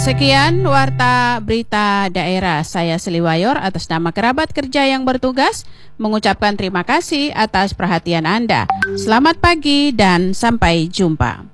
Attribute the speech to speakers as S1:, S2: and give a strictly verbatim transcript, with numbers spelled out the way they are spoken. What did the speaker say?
S1: Sekian Warta Berita Daerah. Saya Seliwayor atas nama kerabat kerja yang bertugas mengucapkan terima kasih atas perhatian Anda. Selamat pagi dan sampai jumpa.